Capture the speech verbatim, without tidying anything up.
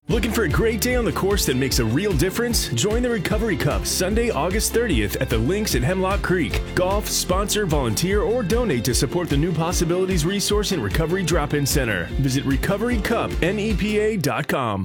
Looking for a great day on the course that makes a real difference? Join the Recovery Cup Sunday, August thirtieth at the Links at Hemlock Creek. Golf, sponsor, volunteer, or donate to support the New Possibilities Resource and Recovery Drop-In Center. Visit recovery cup nepa dot com.